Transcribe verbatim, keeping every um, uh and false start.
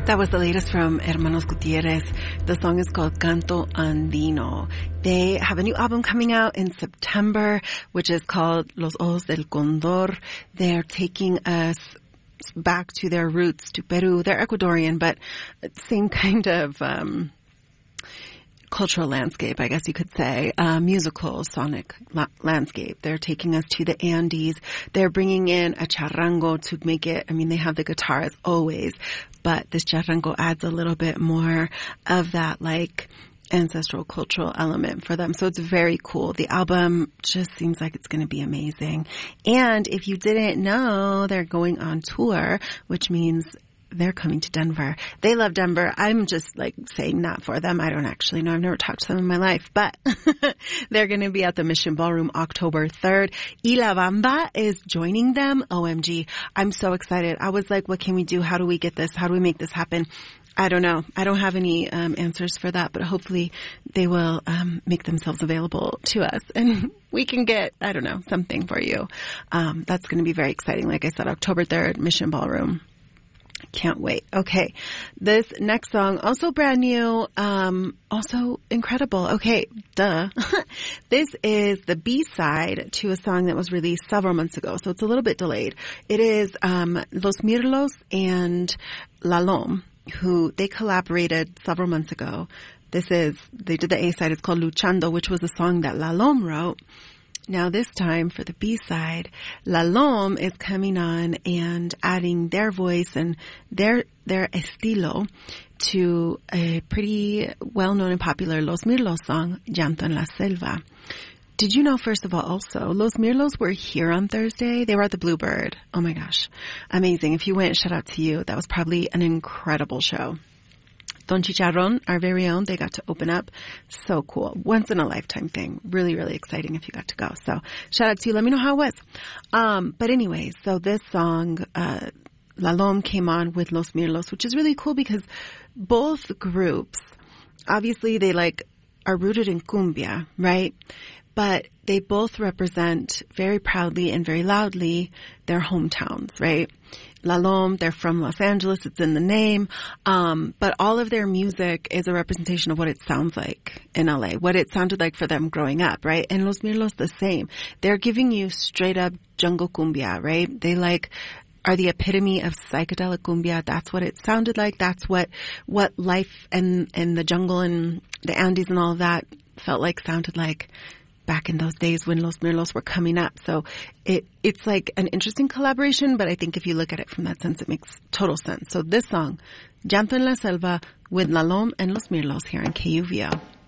That was the latest from Hermanos Gutierrez. The song is called Canto Andino. They have a new album coming out in September, which is called Los Ojos del Condor. They're taking us back to their roots, to Peru. They're Ecuadorian, but same kind of um cultural landscape, I guess you could say, uh, musical, sonic la- landscape. They're taking us to the Andes. They're bringing in a charrango to make it, I mean, they have the guitar as always, but this charrango adds a little bit more of that, like, ancestral cultural element for them. So it's very cool. The album just seems like it's going to be amazing. And if you didn't know, they're going on tour, which means they're coming to Denver. They love Denver. I'm just like saying that for them. I don't actually know. I've never talked to them in my life, but they're going to be at the Mission Ballroom October third. Y La Bamba is joining them. O M G. I'm so excited. I was like, what can we do? How do we get this? How do we make this happen? I don't know. I don't have any um, answers for that, but hopefully they will um, make themselves available to us and we can get, I don't know, something for you. Um, that's going to be very exciting. Like I said, October third, Mission Ballroom. Can't wait. Okay. This next song, also brand new, um, also incredible. Okay, duh. This is the B-side to a song that was released several months ago, so it's a little bit delayed. It is um, Los Mirlos and Lalom, who they collaborated several months ago. This is, they did the A-side, it's called Luchando, which was a song that Lalom wrote. Now this time for the B-side, Lalom is coming on and adding their voice and their their estilo to a pretty well-known and popular Los Mirlos song, Llanto en la Selva. Did you know, first of all, also, Los Mirlos were here on Thursday? They were at the Bluebird. Oh my gosh. Amazing. If you went, shout out to you. That was probably an incredible show. Don Chicharron, our very own, they got to open up. So cool. Once in a lifetime thing. Really, really exciting if you got to go. So shout out to you. Let me know how it was. Um, but anyway, so this song, uh, Lalom came on with Los Mirlos, which is really cool because both groups, obviously they like are rooted in cumbia, right? But they both represent very proudly and very loudly their hometowns, right? Lalom, they're from Los Angeles. It's in the name. Um, but all of their music is a representation of what it sounds like in L A, what it sounded like for them growing up, right? And Los Mirlos, the same. They're giving you straight up jungle cumbia, right? They like are the epitome of psychedelic cumbia. That's what it sounded like. That's what, what life and, and the jungle and the Andes and all of that felt like, sounded like back in those days when Los Mirlos were coming up. So it it's like an interesting collaboration, but I think if you look at it from that sense, it makes total sense. So this song, Llanto en la Selva, with Lalom and Los Mirlos here in K U V O.